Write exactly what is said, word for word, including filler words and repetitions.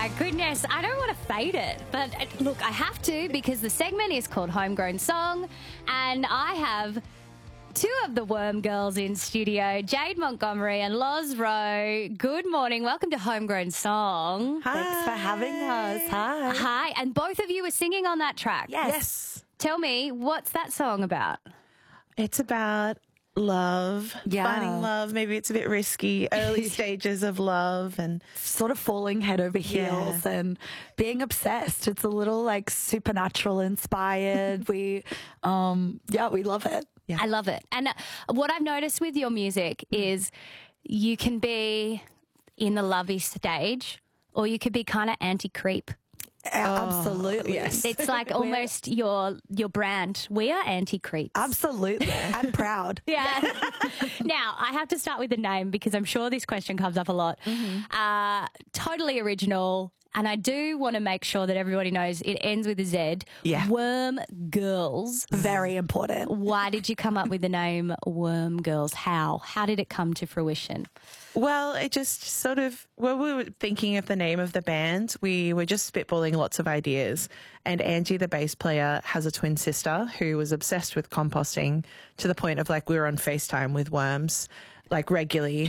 my goodness, I don't want to fade it, but uh, look, I have to because the segment is called Homegrown Song, and I have two of the Worm Girls in studio, Jade Montgomery and Loz Rowe. Good morning. Welcome to Homegrown Song. Hi. Thanks for having us. Hi. Hi, and both of you were singing on that track. Yes. Yes. Tell me, what's that song about? It's about love, Yeah. finding love. Maybe it's a bit risky, early stages of love, and Sort of falling head over heels Yeah. and being obsessed. It's a little like supernatural inspired. we, um, yeah, we love it. I love it. And uh, what I've noticed with your music is you can be in the lovey stage or you could be kind of anti-creep. Absolutely. yes. It's like almost your your brand. We are anti-creeps. Absolutely. And proud. Yeah. Now, I have to start with the name because I'm sure this question comes up a lot. Uh, totally original. And I do want to make sure that everybody knows it ends with a Z. Yeah. Worm Girls. Very important. Why did you come up with the name Worm Girls? How? How did it come to fruition? well, it just sort of, when we were thinking of the name of the band, we were just spitballing lots of ideas. And Angie, the bass player, has a twin sister who was obsessed with composting to the point of like we were on FaceTime with worms like regularly.